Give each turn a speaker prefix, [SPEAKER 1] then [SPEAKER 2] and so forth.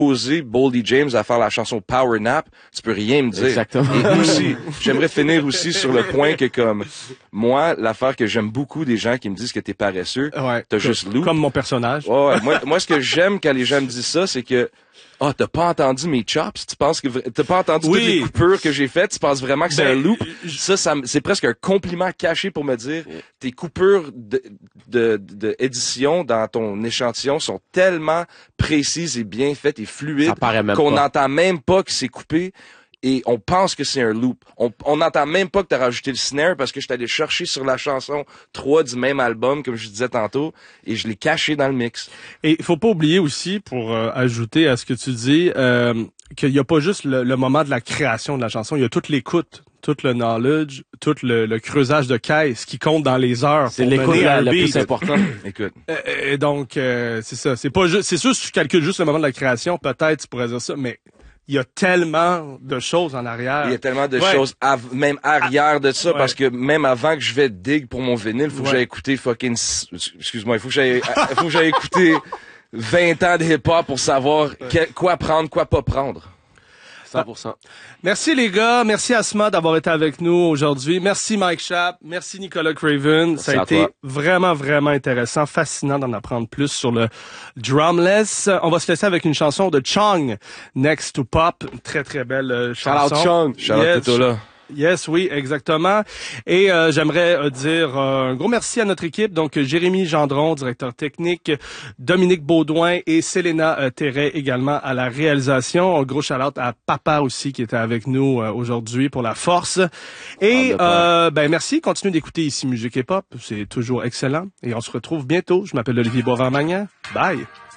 [SPEAKER 1] posé Boldy James à faire la chanson Power Nap, tu peux rien me dire.
[SPEAKER 2] Exactement.
[SPEAKER 1] Et aussi, j'aimerais finir aussi sur le point que comme moi, l'affaire que j'aime beaucoup des gens qui me disent que t'es paresseux,
[SPEAKER 3] Ouais.
[SPEAKER 1] t'as juste loop.
[SPEAKER 3] Comme mon personnage.
[SPEAKER 1] Ouais, moi, ce que j'aime quand les gens me disent ça, c'est que t'as pas entendu mes chops? Tu penses que t'as pas entendu toutes les coupures que j'ai faites? Tu penses vraiment que c'est un loop? Ça, c'est presque un compliment caché pour me dire tes coupures de édition dans ton échantillon sont tellement précises et bien faites et fluides qu'on n'entend même pas que c'est coupé. Et on pense que c'est un loop. On n'entend même pas que t'as rajouté le snare parce que je suis allé chercher sur la chanson 3 du même album, comme je disais tantôt, et je l'ai caché dans le mix.
[SPEAKER 3] Et il faut pas oublier aussi, pour ajouter à ce que tu dis, qu'il y a pas juste le moment de la création de la chanson, il y a toute l'écoute, tout le knowledge, tout le creusage de caisse qui compte dans les heures.
[SPEAKER 2] C'est l'écoute le plus important.
[SPEAKER 1] Écoute.
[SPEAKER 3] Et donc, c'est ça. C'est pas juste, c'est sûr, si tu calcules juste le moment de la création, peut-être tu pourrais dire ça, mais il y a tellement de choses en arrière.
[SPEAKER 1] Il y a tellement de choses, même arrière de ça, parce que même avant que je vais dig pour mon vinyle, il faut que j'aille écouter excuse-moi, il faut que j'aille écouter 20 ans de hip-hop pour savoir quoi prendre, quoi pas prendre.
[SPEAKER 2] 100%.
[SPEAKER 3] Merci les gars, merci Asma d'avoir été avec nous aujourd'hui. Merci Mike Schaap, merci Nicolas Craven.
[SPEAKER 2] Merci
[SPEAKER 3] ça a été vraiment, vraiment intéressant, fascinant d'en apprendre plus sur le drumless. On va se laisser avec une chanson de Chung, Next to Pop. Une très, très belle chanson.
[SPEAKER 2] Shout out Chung.
[SPEAKER 1] Shout out Totola.
[SPEAKER 3] Yes, oui, exactement. Et j'aimerais dire un gros merci à notre équipe. Donc, Jérémy Gendron, directeur technique, Dominique Baudouin et Selena Terret également à la réalisation. Un gros shout-out à Papa aussi qui était avec nous aujourd'hui pour la force. Et merci. Continuez d'écouter ici Musique Hip Hop. C'est toujours excellent. Et on se retrouve bientôt. Je m'appelle Olivier Boivin-Magnan. Bye!